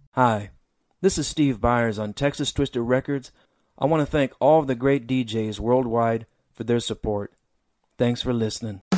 Hi, this is Steve Byers on Texas Twisted Records. I want to thank all of the great DJs worldwide for their support. Thanks for listening.